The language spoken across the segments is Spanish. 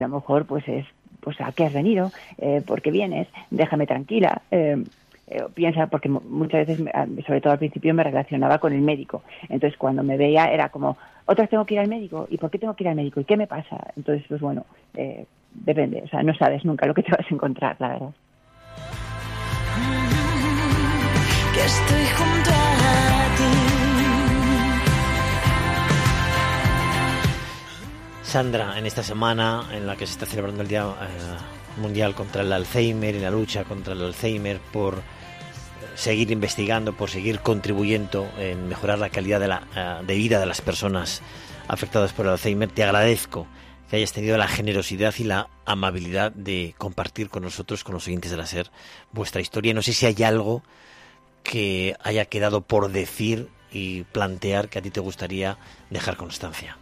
A lo mejor pues ¿a qué has venido? ¿Por qué vienes? Déjame tranquila. Piensa, porque muchas veces, sobre todo al principio, me relacionaba con el médico. Entonces, cuando me veía, era como, ¿otras tengo que ir al médico? ¿Y por qué tengo que ir al médico? ¿Y qué me pasa? Entonces, pues bueno, depende. O sea, no sabes nunca lo que te vas a encontrar, la verdad. Que estoy junto a ti. Sandra, en esta semana en la que se está celebrando el Día Mundial contra el Alzheimer y la lucha contra el Alzheimer, por seguir investigando, por seguir contribuyendo en mejorar la calidad de vida de las personas afectadas por el Alzheimer, te agradezco que hayas tenido la generosidad y la amabilidad de compartir con nosotros, con los oyentes de la SER, vuestra historia. No sé si hay algo que haya quedado por decir y plantear que a ti te gustaría dejar constancia.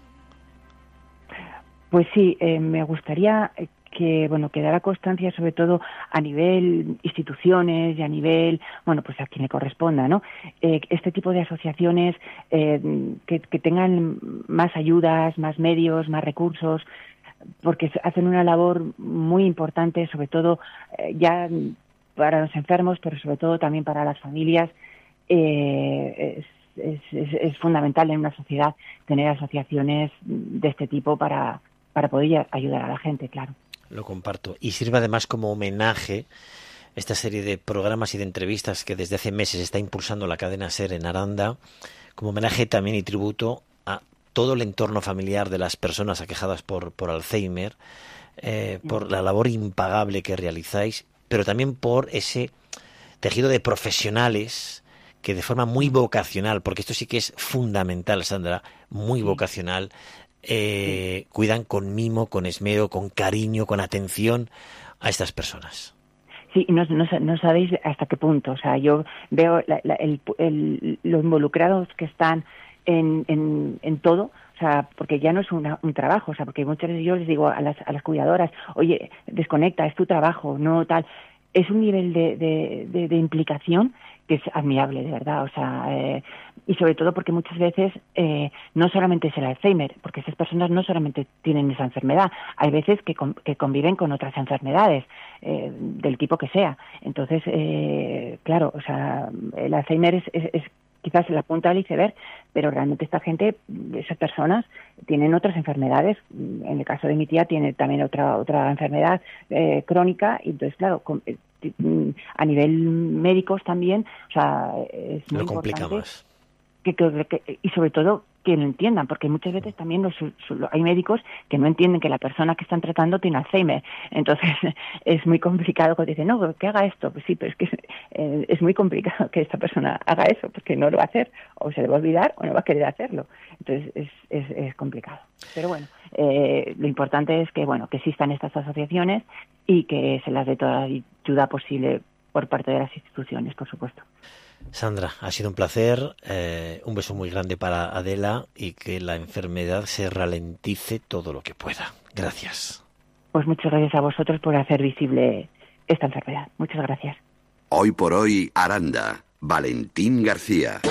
Pues sí, me gustaría que quedara constancia, sobre todo a nivel instituciones y a nivel, pues a quien le corresponda, ¿no? Este tipo de asociaciones que tengan más ayudas, más medios, más recursos, porque hacen una labor muy importante, sobre todo ya para los enfermos, pero sobre todo también para las familias. Es fundamental en una sociedad tener asociaciones de este tipo para poder ayudar a la gente, claro. Lo comparto. Y sirve además como homenaje esta serie de programas y de entrevistas que desde hace meses está impulsando la cadena SER en Aranda, como homenaje también y tributo a todo el entorno familiar de las personas aquejadas por Alzheimer, por la labor impagable que realizáis, pero también por ese tejido de profesionales que de forma muy vocacional, porque esto sí que es fundamental, Sandra, muy vocacional, cuidan con mimo, con esmero, con cariño, con atención a estas personas. Sí, no sabéis hasta qué punto. O sea, yo veo los involucrados que están en todo. O sea, porque ya no es un trabajo. O sea, porque muchas veces yo les digo a las cuidadoras, oye, desconecta, es tu trabajo, no tal. Es un nivel de implicación que es admirable, de verdad. O sea, y sobre todo porque muchas veces no solamente es el Alzheimer, porque esas personas no solamente tienen esa enfermedad, hay veces que conviven con otras enfermedades del tipo que sea. Entonces, claro, o sea, el Alzheimer es quizás la punta del iceberg, pero realmente esta gente, esas personas, tienen otras enfermedades. En el caso de mi tía tiene también otra enfermedad crónica, y entonces, claro, a nivel médicos también, o sea, es muy importante y sobre todo que lo entiendan, porque muchas veces también hay médicos que no entienden que la persona que están tratando tiene Alzheimer. Entonces es muy complicado cuando dicen, no, que haga esto. Pues sí, pero es que es muy complicado que esta persona haga eso, porque no lo va a hacer, o se le va a olvidar, o no va a querer hacerlo. Entonces es complicado. Pero bueno, lo importante es que existan estas asociaciones y que se las dé toda la ayuda posible por parte de las instituciones, por supuesto. Sandra, ha sido un placer, un beso muy grande para Adela y que la enfermedad se ralentice todo lo que pueda. Gracias. Pues muchas gracias a vosotros por hacer visible esta enfermedad. Muchas gracias. Hoy por hoy, Aranda. Valentín García.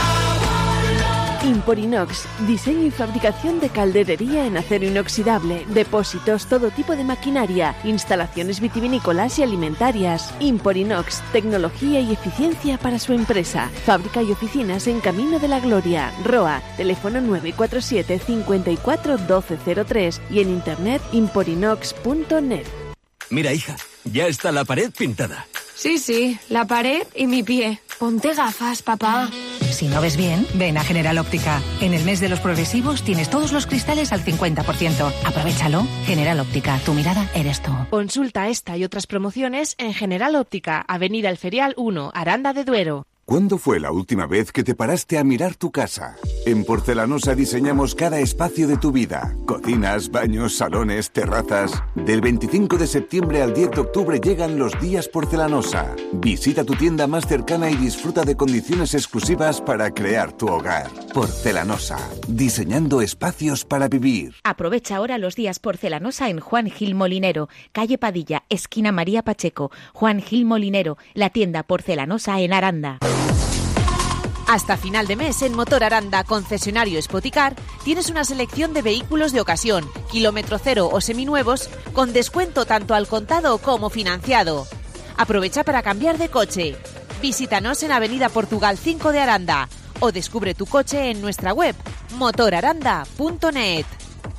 Imporinox, diseño y fabricación de calderería en acero inoxidable, depósitos, todo tipo de maquinaria, instalaciones vitivinícolas y alimentarias. Imporinox, tecnología y eficiencia para su empresa. Fábrica y oficinas en Camino de la Gloria, Roa, teléfono 947 54 1203 y en internet imporinox.net. Mira, hija, ya está la pared pintada. Sí, la pared y mi pie. Ponte gafas, papá. Si no ves bien, ven a General Óptica. En el mes de los progresivos tienes todos los cristales al 50%. Aprovechalo. General Óptica, tu mirada eres tú. Consulta esta y otras promociones en General Óptica, Avenida El Ferial 1, Aranda de Duero. ¿Cuándo fue la última vez que te paraste a mirar tu casa? En Porcelanosa diseñamos cada espacio de tu vida. Cocinas, baños, salones, terrazas. Del 25 de septiembre al 10 de octubre llegan los días Porcelanosa. Visita tu tienda más cercana y disfruta de condiciones exclusivas para crear tu hogar. Porcelanosa, diseñando espacios para vivir. Aprovecha ahora los días Porcelanosa en Juan Gil Molinero, calle Padilla, esquina María Pacheco. Juan Gil Molinero, la tienda Porcelanosa en Aranda. Hasta final de mes en Motor Aranda, concesionario Spoticar, tienes una selección de vehículos de ocasión, kilómetro cero o seminuevos, con descuento tanto al contado como financiado. Aprovecha para cambiar de coche. Visítanos en Avenida Portugal 5 de Aranda o descubre tu coche en nuestra web motoraranda.net.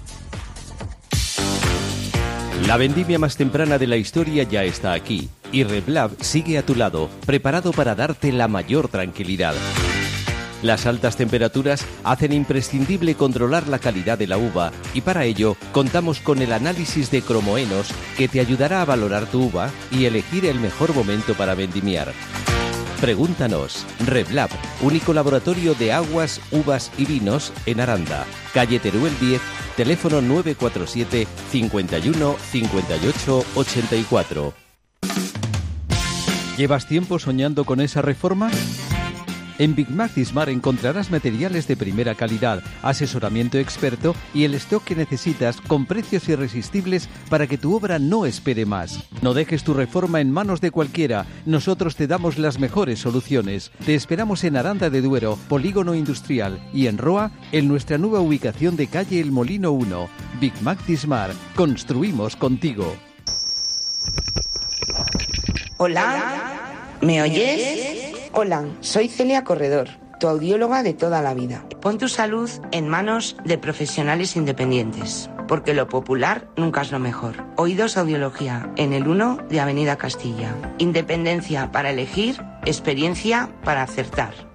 La vendimia más temprana de la historia ya está aquí y Reblab sigue a tu lado, preparado para darte la mayor tranquilidad. Las altas temperaturas hacen imprescindible controlar la calidad de la uva y para ello contamos con el análisis de cromoenos que te ayudará a valorar tu uva y elegir el mejor momento para vendimiar. Pregúntanos. Reblab, único laboratorio de aguas, uvas y vinos en Aranda. Calle Teruel 10, teléfono 947 51 58 84. ¿Llevas tiempo soñando con esa reforma? En Big Mac Dismar encontrarás materiales de primera calidad, asesoramiento experto y el stock que necesitas con precios irresistibles para que tu obra no espere más. No dejes tu reforma en manos de cualquiera, nosotros te damos las mejores soluciones. Te esperamos en Aranda de Duero, Polígono Industrial y en Roa, en nuestra nueva ubicación de calle El Molino 1. Big Mac Dismar, construimos contigo. Hola, ¿me oyes? Hola, soy Celia Corredor, tu audióloga de toda la vida. Pon tu salud en manos de profesionales independientes, porque lo popular nunca es lo mejor. Oídos Audiología, en el 1 de Avenida Castilla. Independencia para elegir, experiencia para acertar.